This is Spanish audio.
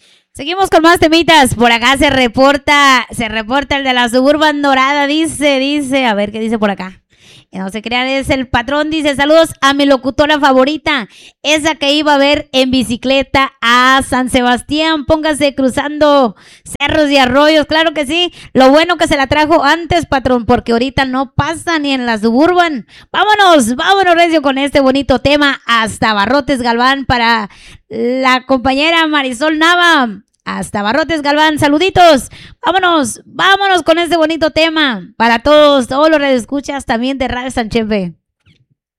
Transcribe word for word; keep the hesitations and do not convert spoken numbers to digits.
Seguimos con más temitas. Por acá se reporta, se reporta el de la Suburban Dorada. Dice, dice, a ver qué dice por acá. Que no se crean, es el patrón. Dice, saludos a mi locutora favorita, esa que iba a ver en bicicleta a San Sebastián. Póngase cruzando cerros y arroyos. Claro que sí. Lo bueno que se la trajo antes, patrón, porque ahorita no pasa ni en la Suburban. Vámonos, vámonos, recio, con este bonito tema. Hasta Barrotes Galván para la compañera Marisol Nava. Hasta Barrotes Galván, saluditos. Vámonos, vámonos con este bonito tema para todos, todos los radioescuchas también de Radio San Chepe.